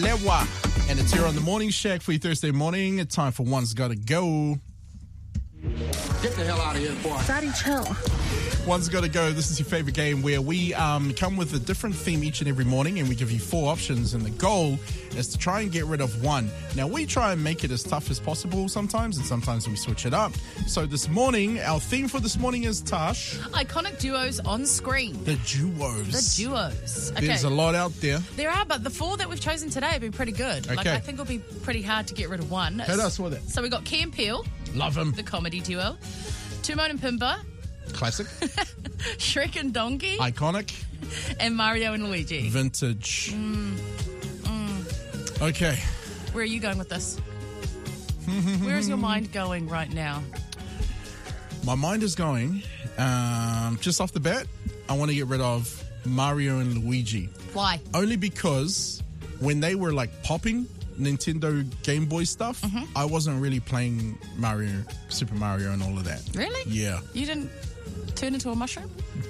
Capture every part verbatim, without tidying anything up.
Lewa. And it's here on the Morning Shack for your Thursday morning. It's time for One's Gotta Go. Get the hell out of here, boy. Daddy, chill. One's Gotta Go. This is your favorite game where we um, come with a different theme each and every morning, and we give you four options, and the goal is to try and get rid of one. Now, we try and make it as tough as possible sometimes, and sometimes we switch it up. So this morning, our theme for this morning is, Tash, Iconic duos on screen. the duos. The duos. Okay. There's a lot out there. There are, but the four that we've chosen today have been pretty good. Like, Okay. I think it'll be pretty hard to get rid of one. Hit us with it. So we got Key and Peele, Love him. the comedy duo, Timon and Pumbaa, Classic. Shrek and Donkey, Iconic. and Mario and Luigi. Vintage. Mm, Okay. Where are you going with this? Where is your mind going right now? My mind is going, um, just off the bat, I want to get rid of Mario and Luigi. Why? Only because when they were like popping Nintendo Game Boy stuff, Mm-hmm. I wasn't really playing Mario, Super Mario and all of that. Really? Yeah. You didn't turn into a mushroom?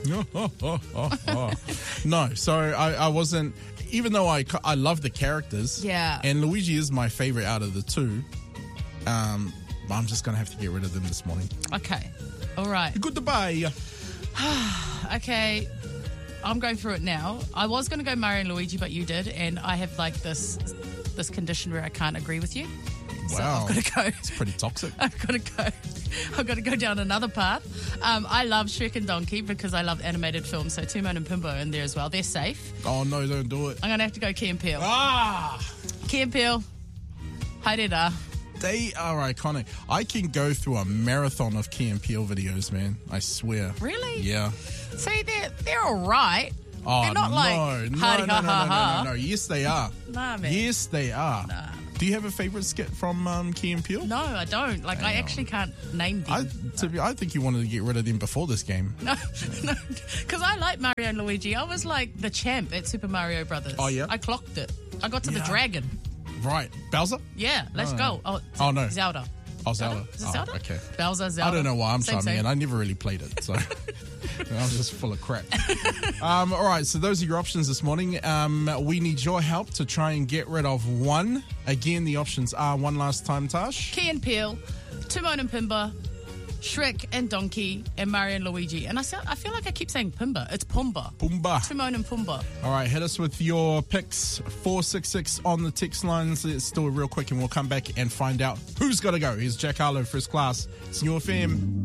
No, so I, I wasn't, even though I, I love the characters. Yeah. And Luigi is my favorite out of the two. Um, I'm just going to have to get rid of them this morning. Okay. All right. Goodbye. Okay. I'm going through it now. I was going to go Mario and Luigi, but you did, and I have like this this condition where I can't agree with you. So Wow. I've got to go. It's pretty toxic. I've got to go. I've got to go down another path. Um, I love Shrek and Donkey because I love animated films. So Timon and Pumbaa are in there as well. They're safe. Oh, no, don't do it. I'm going to have to go Key and Peele. Ah! Key and Peele. Haere They are iconic. I can go through a marathon of Key and Peele videos, man. I swear. Really? Yeah. See, they're, they're all right. Oh, They're not no, like no, hardy no, ha no, ha no, ha. no, no, no. Yes, they are. Nah, man. Yes, they are. Nah. Do you have a favorite skit from um, Key and Peele? No, I don't. Like, I, know. actually can't name them. I, to be, I think you wanted to get rid of them before this game. No, no, because I like Mario and Luigi. I was like the champ at Super Mario Brothers. Oh, yeah? I clocked it. I got to the Yeah. dragon. Right. Bowser? Yeah, let's Oh. go. Oh, Oh, no. Zelda. Oh, Zelda. Is it Oh, Zelda? okay. Bowser, Zelda. I don't know why I'm Same, chiming same. in. I never really played it, so I was just full of crap. um, all right, so those are your options this morning. Um, we need your help to try and get rid of one. Again, the options are one last time, Tash. Key and Peele, Timon and Pumbaa, Shrek and Donkey, and Mario and Luigi. And I, feel, I feel like I keep saying Pumbaa. It's Pumbaa. Pumbaa. Timon and Pumbaa. All right, hit us with your picks. four six six on the text lines. Let's do it real quick and we'll come back and find out who's got to go. Here's Jack Harlow, First Class. It's New F M.